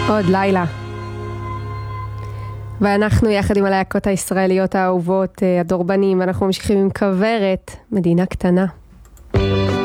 עוד לילה. ואנחנו יחד עם הלהקות הישראליות האהובות, הדורבנים, אנחנו ממשיכים עם כוורת, מדינה קטנה.